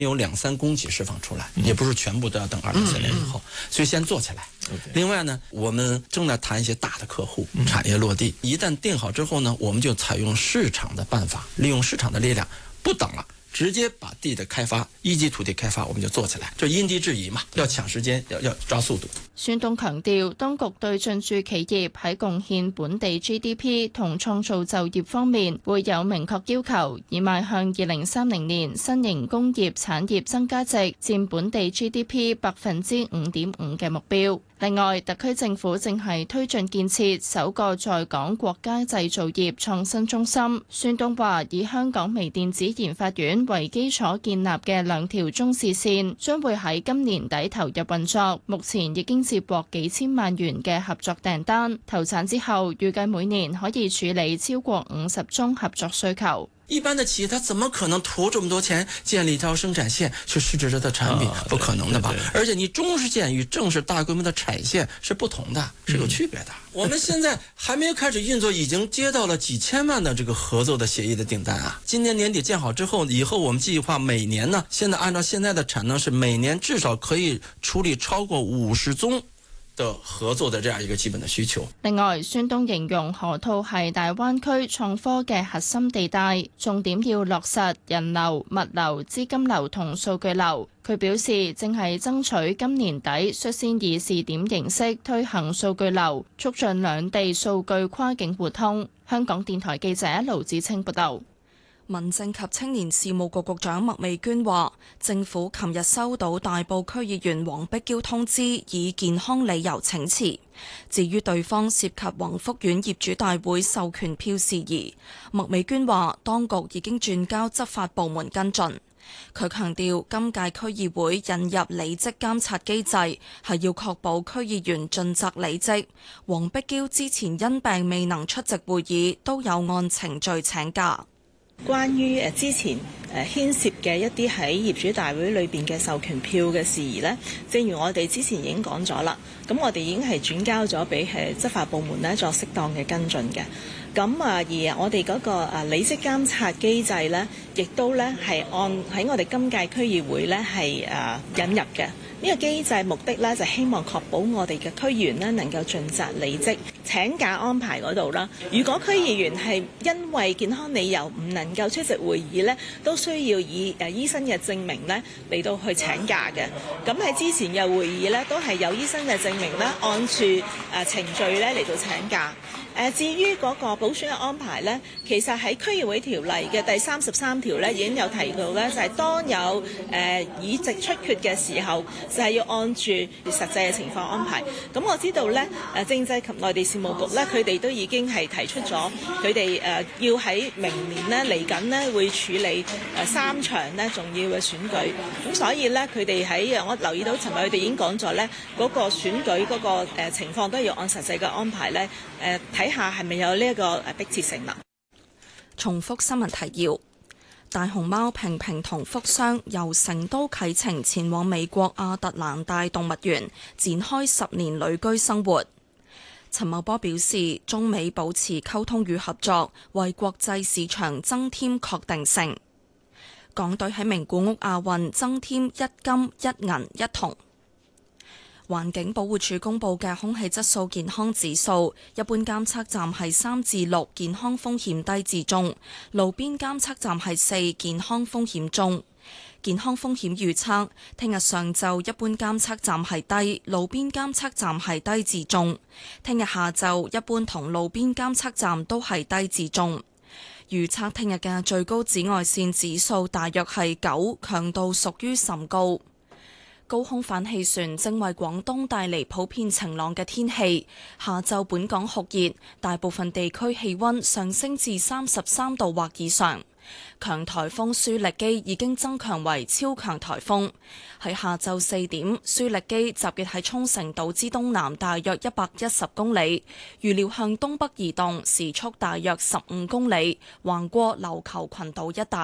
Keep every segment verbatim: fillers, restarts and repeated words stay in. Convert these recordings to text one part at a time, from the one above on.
有两三供给释放出来，也不是全部都要等二零四年以后，所以先做起来。另外呢，我们正在谈一些大的客户，产业落地，一旦定好之后呢，我们就采用市场的办法，利用市场的力量，不等了。直接把地的開發，一級土地開發，我們就做起來，就因地制宜嘛，要搶時間，要要抓速度。 孫東強調，當局對進駐企業喺貢獻本地 G D P 同創造就業方面會有明確要求，以邁向二零三零年新型工業產業增加值佔本地 G D P 百分之五點五嘅目標。另外，特區政府正係推進建設首個在港國家製造業創新中心。孫東話：以香港微電子研發院為基礎建立嘅兩條中視線，將會喺今年底投入運作。目前已經接獲幾千萬元嘅合作訂單，投產之後預計每年可以處理超過五十宗合作需求。 一般的企業，它怎麼可能投這麼多錢建立一條生產線去試製這的產品？不可能的吧？而且你中視線與正式大規模的產線是不同的，是有區別的。我們現在還沒有開始運作，已經接到了幾千萬的這個合作的協議的訂單啊！今年年底建好之後，以後我們計劃每年呢，現在按照現在的產能是每年至少可以處理超過五十宗的合作的這樣一個基本的需求。 另外，孫東形容河套係大灣區創科嘅核心地帶，重點要落實人流、物流、資金流同數據流。佢表示，正係爭取今年底率先以試點形式推行數據流，促進兩地數據跨境互通。香港電台記者盧子清報道。 民政及青年事務局局長麥美娟話，政府琴日收到大埔區議員黃碧嬌通知，以健康理由請辭。至於對方涉及宏福苑業主大會授權票事宜，麥美娟話，當局已經轉交執法部門跟進。佢強調，今屆區議會引入履職監察機制，係要確保區議員盡責履職。黃碧嬌之前因病未能出席會議，都有按程序請假。 關於誒之前誒牽涉嘅一啲喺業主大會裏邊嘅授權票嘅事宜呢，正如我哋之前已經講咗啦，咁我哋已經係轉交咗俾誒執法部門呢作適當嘅跟進嘅。咁啊，而我哋嗰個誒履職監察機制呢，亦都呢係按喺我哋今屆區議會呢係誒引入嘅。呢個機制目的呢，就希望確保我哋嘅區議員呢能夠盡責履職。請假安排嗰度啦，如果區議員係因為健康理由唔能夠出席會議呢，都需要以誒醫生嘅證明呢嚟到去請假嘅。咁喺之前嘅會議呢，都係有醫生嘅證明呢，按住誒程序呢嚟到請假。誒至於嗰個補選嘅安排呢，其實喺區議會條例嘅第三十三條呢已經有提到呢，就係當有誒議席出缺嘅時候，就係要按住實際嘅情況安排。咁我知道呢，誒政制及內地事務局呢，佢哋都已經係提出咗，佢哋誒要喺明年呢嚟緊呢會處理誒三場呢重要嘅選舉。咁所以呢，佢哋喺我留意到，尋日佢哋已經講咗呢嗰個選舉嗰個誒情況都要按實際嘅安排呢。誒。睇下係咪有呢一個誒迫切性啦。 重複新聞提要：大熊貓平平同福箱由成都啟程前往美國亞特蘭大動物園，展開十年旅居生活。陳茂波表示，中美保持溝通與合作，為國際市場增添確定性。港隊喺名古屋亞運增添一金一銀一銅。環境保護署公布嘅空氣質素健康指數，一般監測站係三至六，健康風險低至中；路邊監測站係四，健康風險中。健康風險預測，聽日上晝一般監測站係低，路邊監測站係低至中；聽日下晝一般同路邊監測站都係低至中。預測聽日嘅最高紫外線指數大約係九，強度屬於甚高。高空反氣旋正為廣東帶嚟普遍晴朗嘅天氣，下晝本港酷熱，大部分地區氣溫上升至三十三度或以上。強颱風舒力基已經增強為超強颱風，喺下晝四點，舒力基集結喺沖繩島之東南大約一百一十公里，預料向東北移動，時速大約十五公里，橫過琉球群島一帶。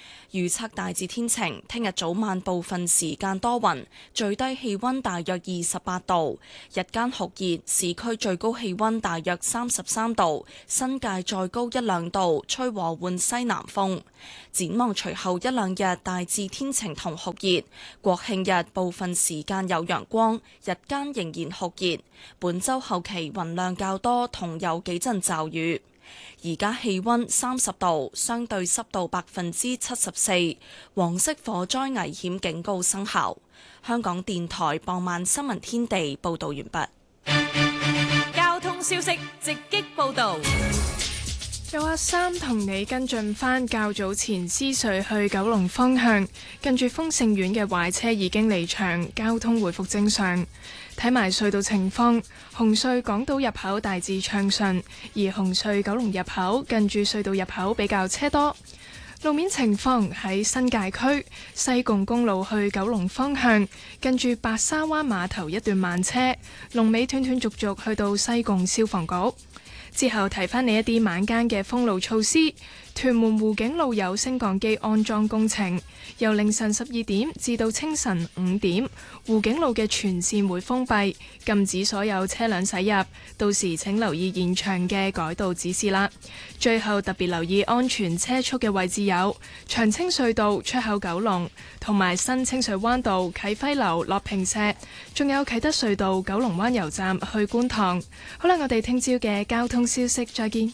預測大致天晴，聽日早晚部分時間多雲，最低氣溫大約二十八度，日間酷熱，市區最高氣溫大約三十三度，新界再高一兩度，吹和緩西南風。展望隨後一兩日大致天晴同酷熱，國慶日部分時間有陽光，日間仍然酷熱。本週後期雲量較多，同有幾陣驟雨。而家氣溫三十度，相對濕度百分之七十四，黃色火災危險警告生效。香港電台傍晚新聞天地報道完畢。 交通消息直擊報道。 有阿三同你跟進返較早前獅隧去九龍方向，近住豐盛苑嘅壞車已經離場，交通回復正常。睇埋隧道情況，紅隧港島入口大致暢順，而紅隧九龍入口近住隧道入口比較車多。路面情況喺新界區西貢公路去九龍方向，近住白沙灣碼頭一段慢車，龍尾斷斷續續去到西貢消防局。之後提返你一啲晚間嘅封路措施。屯門湖景路有升降機安裝工程，由凌晨十二點至到清晨五點，湖景路嘅全線會封閉，禁止所有車輛駛入。到時請留意現場嘅改道指示啦。最後特別留意安全車速嘅位置有長青隧道出口九龍，同埋新清水灣道啟輝樓落坪石，仲有啟德隧道九龍灣油站去觀塘。好啦，我哋聽朝嘅交通消息再見。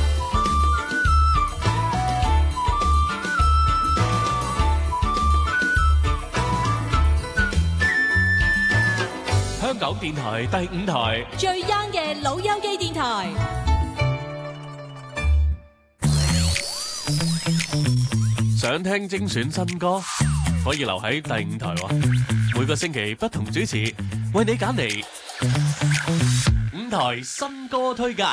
香港電台第五台最 young 嘅老友記電台。 想聽精選新歌，可以留喺第五台喎。每個星期不同主持，為你揀嚟五台新歌推介。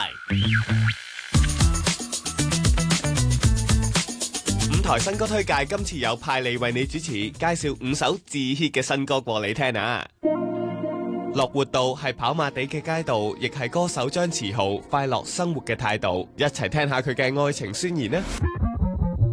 五台新歌推介，今次有派利為你主持，介紹五首自 hit 嘅新歌過你聽啊！樂活道係跑馬地嘅街道，亦係歌手張馳豪快樂生活嘅態度。一齊聽下佢嘅愛情宣言啦！